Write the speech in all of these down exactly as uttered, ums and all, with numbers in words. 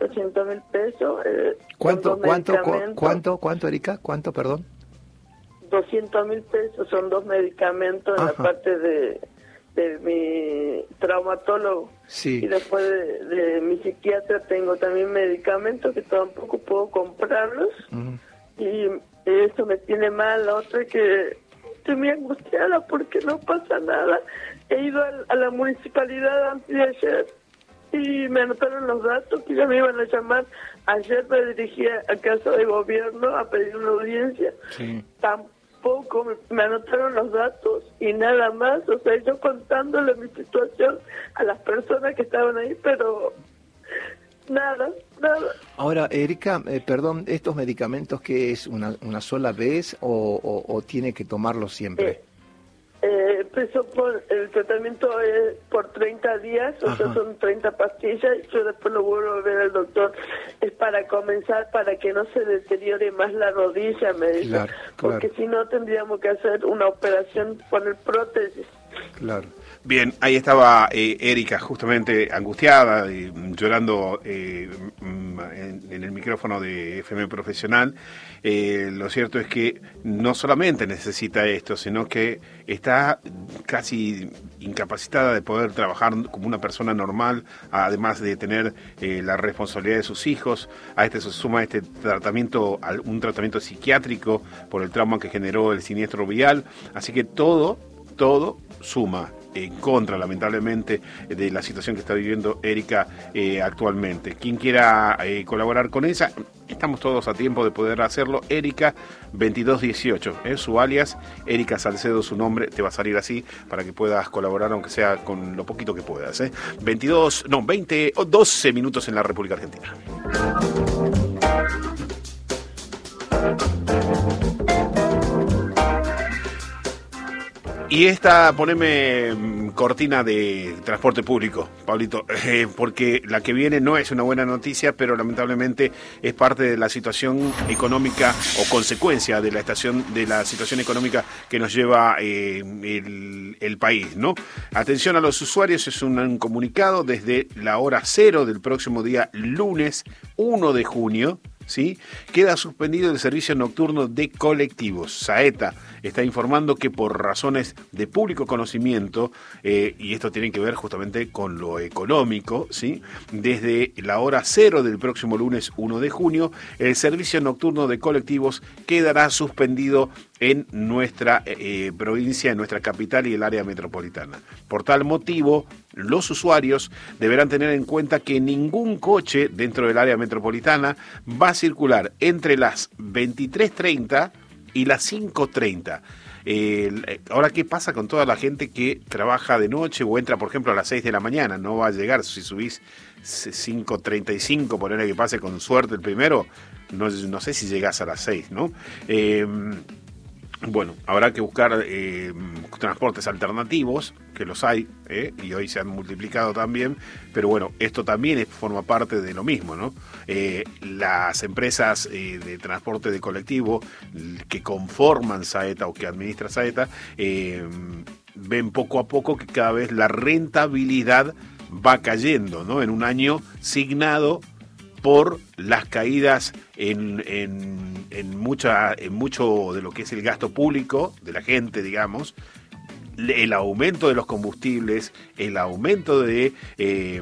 doscientos mil pesos. Eh, ¿Cuánto, cuánto, cu- cuánto, cuánto, Erika? ¿Cuánto, perdón? doscientos mil pesos, son dos medicamentos en Ajá. la parte de, de mi traumatólogo. Sí. Y después de, de mi psiquiatra tengo también medicamentos que tampoco puedo comprarlos. Uh-huh. Y eso me tiene mal. La otra es que estoy muy angustiada porque no pasa nada. He ido a, a la municipalidad antes de ayer y me anotaron los datos que ya me iban a llamar. Ayer me dirigí a Casa de Gobierno a pedir una audiencia. Sí. Tampoco me, me anotaron los datos y nada más. O sea, yo contándole mi situación a las personas que estaban ahí, pero nada, nada. Ahora, Erika, eh, perdón, ¿estos medicamentos qué es? ¿Una, una sola vez o, o, o tiene que tomarlos siempre? Eh, eh, empezó por, el tratamiento es por treinta días, o sea, son treinta pastillas, y yo después lo vuelvo a ver al doctor. Es para comenzar, para que no se deteriore más la rodilla, me dice, claro, porque claro. si no tendríamos que hacer una operación, poner prótesis. Claro. Bien, ahí estaba eh, Erika justamente angustiada, eh, llorando eh, en, en el micrófono de F M Profesional. Eh, lo cierto es que no solamente necesita esto, sino que está casi incapacitada de poder trabajar como una persona normal, además de tener eh, la responsabilidad de sus hijos. A este se suma este tratamiento, un tratamiento psiquiátrico por el trauma que generó el siniestro vial. Así que todo, todo suma en contra, lamentablemente, de la situación que está viviendo Erika eh, actualmente. Quien quiera eh, colaborar con ella, estamos todos a tiempo de poder hacerlo. Erika veintidós dieciocho, es su alias, Erika Salcedo, su nombre, te va a salir así para que puedas colaborar, aunque sea con lo poquito que puedas. ¿eh? veintidós, no, veinte o doce minutos en la República Argentina. Y esta, poneme cortina de transporte público, Pablito, eh, porque la que viene no es una buena noticia, pero lamentablemente es parte de la situación económica o consecuencia de la estación de la situación económica que nos lleva eh, el, el país, ¿no? Atención a los usuarios, es un, un comunicado desde la hora cero del próximo día lunes uno de junio. ¿Sí? Queda suspendido el servicio nocturno de colectivos. Saeta está informando que por razones de público conocimiento, eh, y esto tiene que ver justamente con lo económico, ¿sí? Desde la hora cero del próximo lunes uno de junio, el servicio nocturno de colectivos quedará suspendido en nuestra eh, provincia, en nuestra capital y el área metropolitana. Por tal motivo, los usuarios deberán tener en cuenta que ningún coche dentro del área metropolitana va a circular entre las veintitrés treinta y las cinco treinta. Eh, ahora, ¿qué pasa con toda la gente que trabaja de noche o entra, por ejemplo, a las seis de la mañana? No va a llegar, si subís cinco treinta y cinco, ponerle que pase con suerte el primero, no, no sé si llegás a las seis, ¿no? Eh, Bueno, habrá que buscar eh, transportes alternativos, que los hay, ¿eh? Y hoy se han multiplicado también, pero bueno, esto también es, forma parte de lo mismo, ¿no? Eh, las empresas eh, de transporte de colectivo que conforman Saeta o que administra Saeta, eh, ven poco a poco que cada vez la rentabilidad va cayendo, ¿no? En un año signado por las caídas en, en, en, mucha, en mucho de lo que es el gasto público de la gente, digamos, el aumento de los combustibles, el aumento de, eh,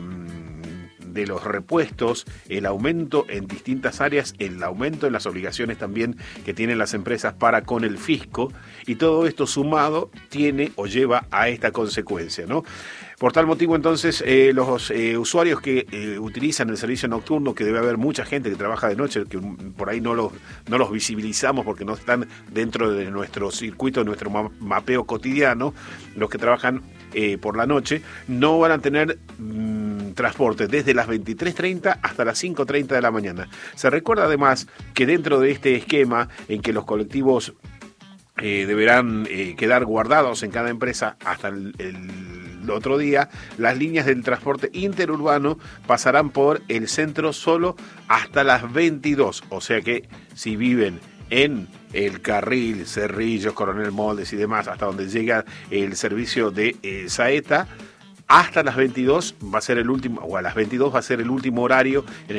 de los repuestos, el aumento en distintas áreas, el aumento en las obligaciones también que tienen las empresas para con el fisco, y todo esto sumado tiene o lleva a esta consecuencia, ¿no? Por tal motivo, entonces, eh, los eh, usuarios que eh, utilizan el servicio nocturno, que debe haber mucha gente que trabaja de noche, que por ahí no los, no los visibilizamos porque no están dentro de nuestro circuito, de nuestro ma- mapeo cotidiano, los que trabajan eh, por la noche, no van a tener mmm, transporte desde las veintitrés treinta hasta las cinco treinta de la mañana. Se recuerda además que dentro de este esquema en que los colectivos eh, deberán eh, quedar guardados en cada empresa hasta el, el el otro día, las líneas del transporte interurbano pasarán por el centro solo hasta las veintidós, o sea que si viven en el Carril, Cerrillos, Coronel Moldes y demás, hasta donde llega el servicio de eh, Saeta, hasta las veintidós va a ser el último, o a las veintidós va a ser el último horario en el